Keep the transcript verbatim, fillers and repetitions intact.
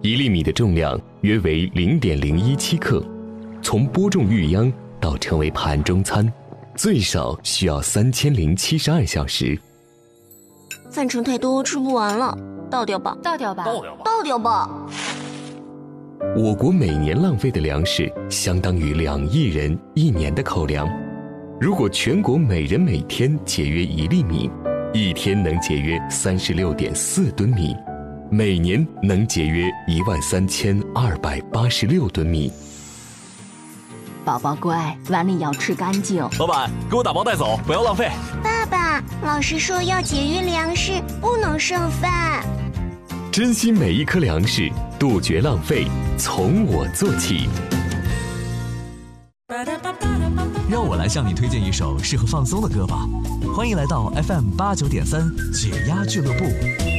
一粒米的重量约为 零点零一七克，从播种育秧到成为盘中餐，最少需要三千零七十二小时。 饭盛太多，吃不完了，倒掉吧， 倒掉吧， 倒掉吧，倒掉吧。 我国每年浪费的粮食相当于两亿人一年的口粮。如果全国每人每天节约一粒米，一天能节约三十六点四吨米，每年能节约一万三千二百八十六吨米。 宝宝乖，碗里要吃干净。 老板，给我打包带走，不要浪费。 爸爸，老师说要节约粮食，不能剩饭。 珍惜每一颗粮食，杜绝浪费，从我做起。 让我来向你推荐一首适合放松的歌吧，欢迎来到 F M 八九点三解压俱乐部。